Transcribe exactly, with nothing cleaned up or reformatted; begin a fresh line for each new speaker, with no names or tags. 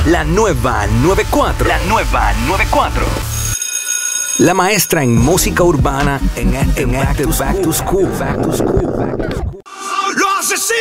La nueva noventa y cuatro. La nueva noventa y cuatro. La maestra en música urbana en este Back to School. Back to School. Back to School. Back to School.